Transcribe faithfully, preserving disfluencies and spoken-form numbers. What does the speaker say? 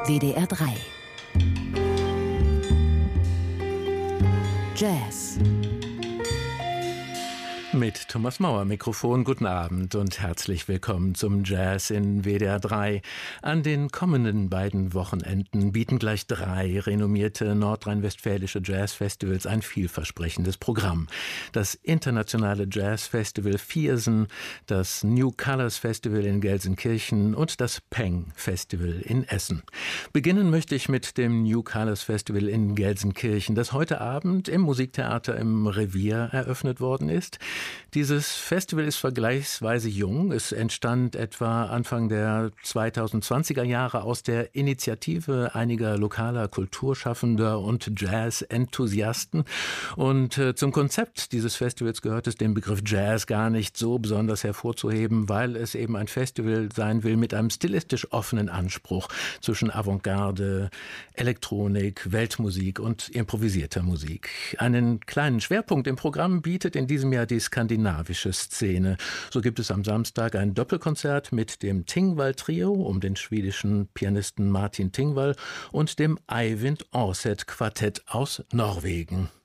W D R drei. Jazz. Mit Thomas Mauer Mikrofon, guten Abend und herzlich willkommen zum Jazz in W D R drei. An den kommenden beiden Wochenenden bieten gleich drei renommierte nordrhein-westfälische Jazzfestivals ein vielversprechendes Programm. Das internationale Jazzfestival Viersen, das New Colors Festival in Gelsenkirchen und das Peng Festival in Essen. Beginnen möchte ich mit dem New Colors Festival in Gelsenkirchen, das heute Abend im Musiktheater im Revier eröffnet worden ist. Dieses Festival ist vergleichsweise jung. Es entstand etwa Anfang der zweitausendzwanziger Jahre aus der Initiative einiger lokaler Kulturschaffender und Jazz-Enthusiasten. Und äh, zum Konzept dieses Festivals gehört es, den Begriff Jazz gar nicht so besonders hervorzuheben, weil es eben ein Festival sein will mit einem stilistisch offenen Anspruch zwischen Avantgarde, Elektronik, Weltmusik und improvisierter Musik. Einen kleinen Schwerpunkt im Programm bietet in diesem Jahr die skandinavische Szene. So gibt es am Samstag ein Doppelkonzert mit dem Tingvall-Trio um den schwedischen Pianisten Martin Tingvall und dem Eivind Aarseth-Quartett aus Norwegen.